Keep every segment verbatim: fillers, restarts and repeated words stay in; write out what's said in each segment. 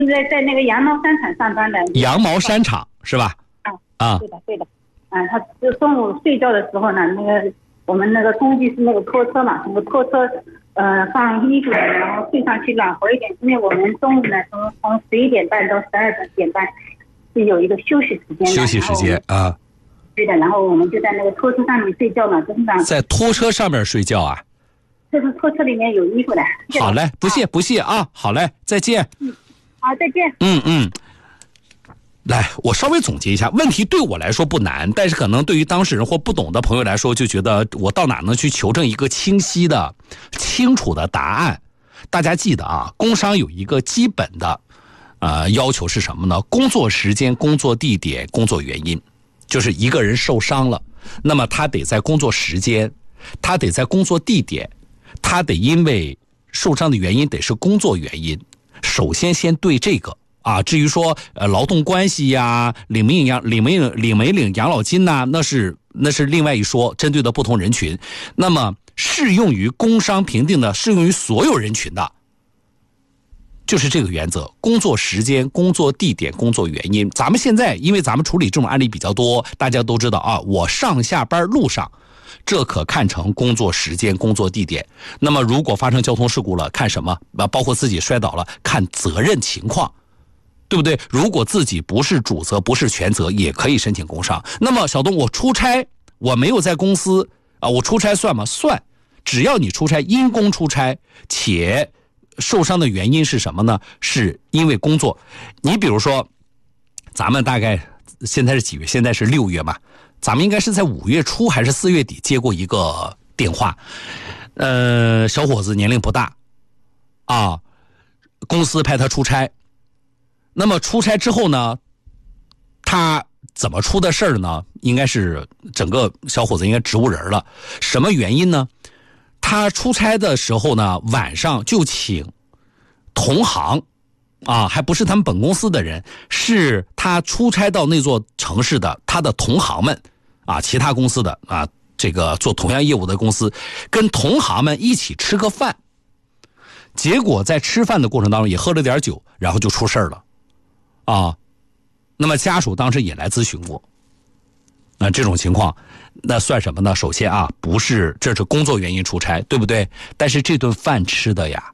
在在那个羊毛衫厂上班的。 羊毛衫厂是吧？ 啊啊， 对的对的。嗯，他就中午睡觉的时候呢，那个我们那个工地是那个拖车嘛，那个拖车呃放衣服的，然后睡上去暖和一点，因为我们中午呢从从十一点半到十二点半是有一个休息时间的。 休息时间啊。 对的，然后我们就在那个拖车上面睡觉嘛，就是这样。 在拖车上面睡觉啊？ 就是拖车里面有衣服的。 好嘞，不谢不谢啊，好嘞，再见。 嗯，好，再见。 嗯嗯。来，我稍微总结一下，问题对我来说不难，但是可能对于当事人或不懂的朋友来说，就觉得我到哪能去求证一个清晰的、清楚的答案？大家记得啊，工伤有一个基本的呃要求是什么呢？工作时间、工作地点、工作原因。就是一个人受伤了，那么他得在工作时间，他得在工作地点，他得因为受伤的原因得是工作原因。首先先对这个啊，至于说呃劳动关系呀、领没领养领没领没领养老金呐、那是那是另外一说，针对的不同人群。那么适用于工伤评定的，适用于所有人群的。就是这个原则，工作时间、工作地点、工作原因。咱们现在因为咱们处理这种案例比较多，大家都知道啊，我上下班路上，这可看成工作时间、工作地点。那么如果发生交通事故了，看什么？包括自己摔倒了，看责任情况，对不对？如果自己不是主责、不是全责，也可以申请工伤。那么小东，我出差，我没有在公司啊，我出差算吗？算，只要你出差，因公出差，且受伤的原因是什么呢？是因为工作。你比如说，咱们大概现在是几月？现在是六月嘛，咱们应该是在五月初还是四月底接过一个电话，呃，小伙子年龄不大，啊，公司派他出差。那么出差之后呢，他怎么出的事儿呢？应该是整个小伙子应该植物人了。什么原因呢？他出差的时候呢，晚上就请同行啊，还不是他们本公司的人，是他出差到那座城市的他的同行们啊，其他公司的啊，这个做同样业务的公司，跟同行们一起吃个饭。结果在吃饭的过程当中也喝了点酒，然后就出事了啊。那么家属当时也来咨询过。那这种情况，那算什么呢？首先啊，不是，这是工作原因出差，对不对？但是这顿饭吃的呀，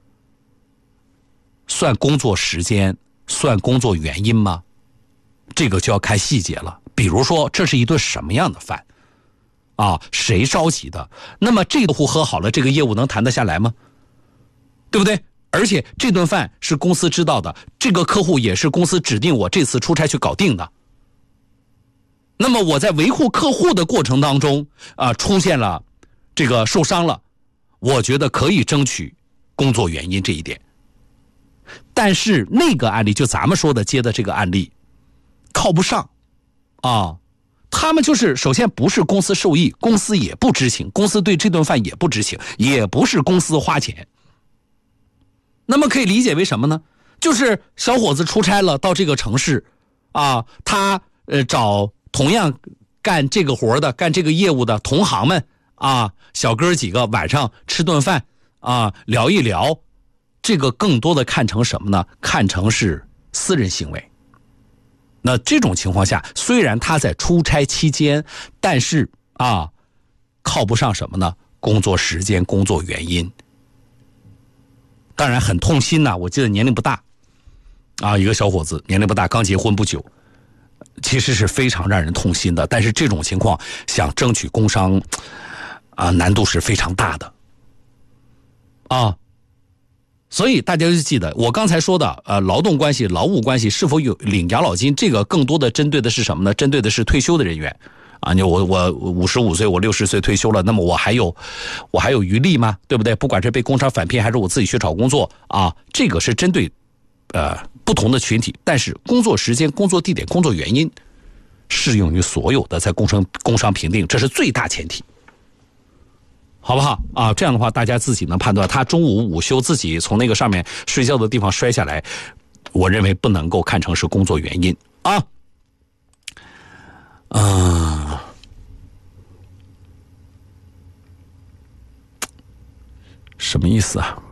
算工作时间，算工作原因吗？这个就要看细节了。比如说，这是一顿什么样的饭啊？谁着急的？那么这个户喝好了，这个业务能谈得下来吗？对不对？而且这顿饭是公司知道的，这个客户也是公司指定我这次出差去搞定的。那么我在维护客户的过程当中啊、呃，出现了这个受伤了，我觉得可以争取工作原因这一点。但是那个案例，就咱们说的接的这个案例，靠不上啊。他们就是首先不是公司受益，公司也不知情，公司对这顿饭也不知情，也不是公司花钱。那么可以理解为什么呢？就是小伙子出差了，到这个城市啊，他呃找同样干这个活的、干这个业务的同行们啊，小哥几个晚上吃顿饭啊，聊一聊，这个更多的看成什么呢？看成是私人行为。那这种情况下，虽然他在出差期间，但是啊，靠不上什么呢？工作时间、工作原因。当然很痛心呐、啊，我记得年龄不大啊，一个小伙子年龄不大，刚结婚不久。其实是非常让人痛心的，但是这种情况想争取工伤啊，难度是非常大的啊。所以大家就记得我刚才说的呃，劳动关系、劳务关系是否有领养老金，这个更多的针对的是什么呢？针对的是退休的人员啊。你我我五十五岁，我六十岁退休了，那么我还有我还有余力吗？对不对？不管是被工伤返聘还是我自己去找工作啊，这个是针对呃不同的群体，但是工作时间、工作地点、工作原因适用于所有的，在工伤工伤评定，这是最大前提，好不好啊？这样的话，大家自己能判断。他中午午休自己从那个上面睡觉的地方摔下来，我认为不能够看成是工作原因啊。嗯、呃，什么意思啊？